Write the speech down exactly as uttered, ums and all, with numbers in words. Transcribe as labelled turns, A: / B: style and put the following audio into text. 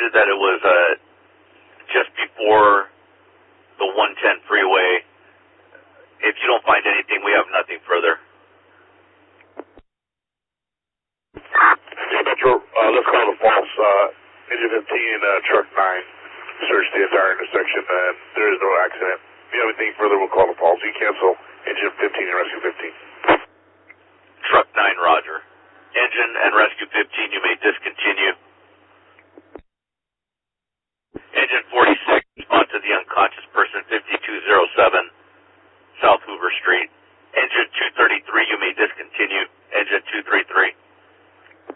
A: indicated that it was uh, just before the one ten freeway. If you don't find anything, we have nothing further.
B: Yeah, Metro, uh, let's call the false. Uh, engine fifteen, uh, truck nine. Search the entire intersection, and there is no accident. If you have anything further, we'll call the false. You cancel engine fifteen and rescue fifteen.
A: Truck nine, roger. Engine and rescue fifteen, you may discontinue. Engine forty.